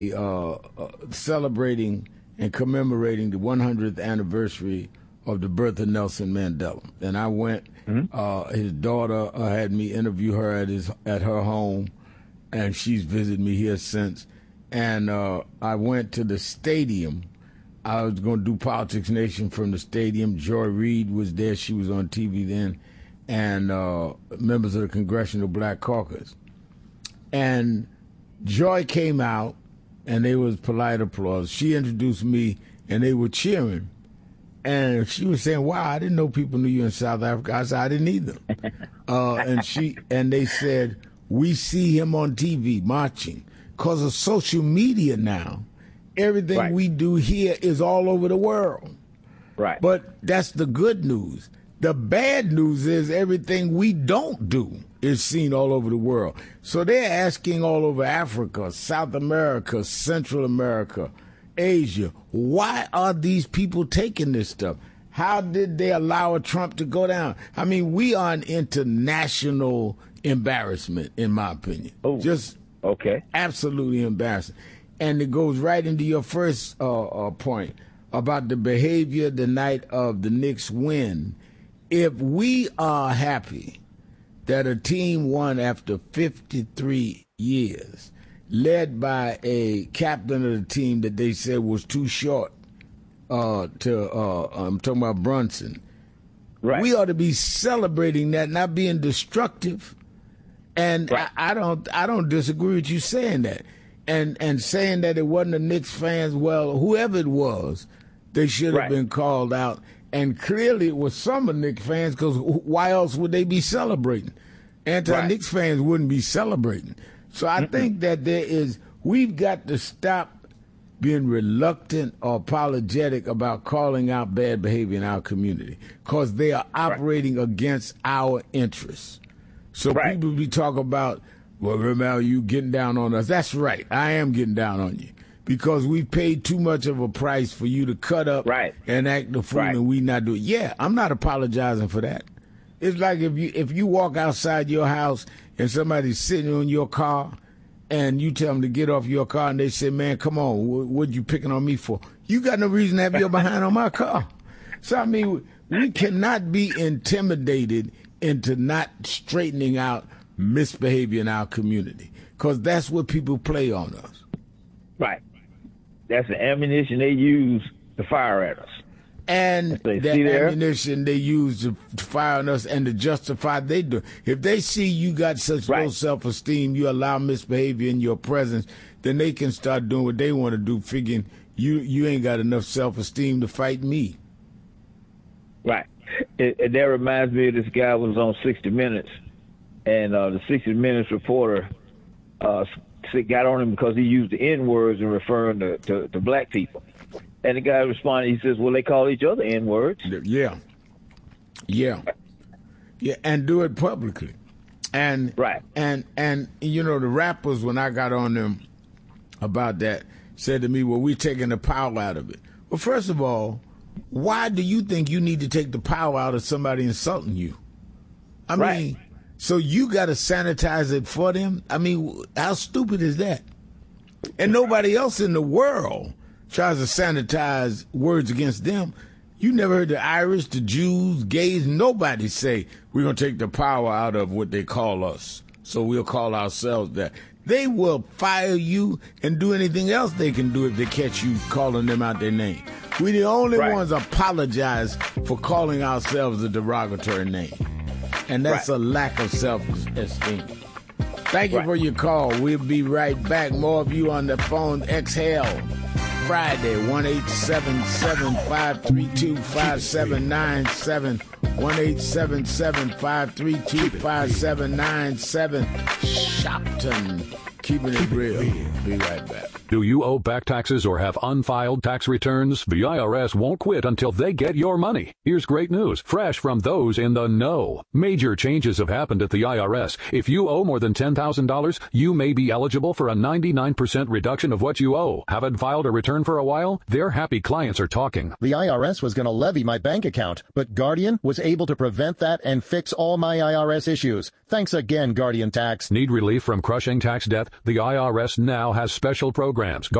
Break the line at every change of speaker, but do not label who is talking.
celebrating and commemorating the 100th anniversary of the birth of Nelson Mandela. And I went, his daughter had me interview her at her home, and she's visited me here since. And I went to the stadium. I was going to do Politics Nation from the stadium. Joy Reid was there. She was on TV then. And members of the Congressional Black Caucus. And Joy came out, and there was polite applause. She introduced me, and they were cheering. And she was saying, wow, I didn't know people knew you in South Africa. I said, I didn't either. And they said, we see him on TV marching. Because of social media now, everything we do here is all over the world.
Right.
But that's the good news. The bad news is everything we don't do is seen all over the world. So they're asking all over Africa, South America, Central America, Asia, why are these people taking this stuff? How did they allow a Trump to go down? I mean, we are an international embarrassment, in my opinion.
Oh,
just
okay,
absolutely embarrassing. And it goes right into your first point about the behavior the night of the Knicks win. If we are happy that a team won after 53 years, led by a captain of the team that they said was too short, I'm talking about Brunson.
Right.
We ought to be celebrating that, not being destructive. And I don't disagree with you saying that. And saying that it wasn't the Knicks fans, well, whoever it was, they should have been called out. And clearly it was some of Knicks fans, because why else would they be celebrating? Anti-Knicks fans wouldn't be celebrating. So I think that we've got to stop being reluctant or apologetic about calling out bad behavior in our community, because they are operating against our interests. So people be talking about, well, Ramel, you getting down on us. That's right. I am getting down on you, because we paid too much of a price for you to cut up and act the fool, and we not do it. Yeah, I'm not apologizing for that. It's like if you walk outside your house and somebody's sitting on your car and you tell them to get off your car and they say, man, come on, what you picking on me for? You got no reason to have your behind on my car. So, I mean, we cannot be intimidated into not straightening out misbehavior in our community, because that's what people play on us.
Right. That's the ammunition they use to fire at us.
And the ammunition they use to fire on us and to justify they do. If they see you got such low self-esteem, you allow misbehavior in your presence, then they can start doing what they want to do, figuring you ain't got enough self-esteem to fight me.
Right. That reminds me of this guy who was on 60 Minutes, and the 60 Minutes reporter got on him because he used the N-words in referring to black people. And the guy responded, he says, well, they call each other N-words.
Yeah, and do it publicly. And and you know, the rappers, when I got on them about that, said to me, well, we're taking the power out of it. Well, first of all, why do you think you need to take the power out of somebody insulting you? I mean, so you got to sanitize it for them? I mean, how stupid is that? And nobody else in the world tries to sanitize words against them. You never heard the Irish, the Jews, gays, nobody say, we're going to take the power out of what they call us, so we'll call ourselves that. They will fire you and do anything else they can do if they catch you calling them out their name. We're the only ones apologize for calling ourselves a derogatory name. And that's a lack of self-esteem. Thank you for your call. We'll be right back. More of you on the phone. Exhale. Friday, 1-877-532-5797. 1-877-532-5797. Shopton. Keeping it real. Be right back.
Do you owe back taxes or have unfiled tax returns? The IRS won't quit until they get your money. Here's great news, fresh from those in the know. Major changes have happened at the IRS. If you owe more than $10,000, you may be eligible for a 99% reduction of what you owe. Haven't filed a return for a while? Their happy clients are talking.
The IRS was going to levy my bank account, but Guardian was able to prevent that and fix all my IRS issues. Thanks again, Guardian Tax.
Need relief from crushing tax debt? The IRS now has special programs programs.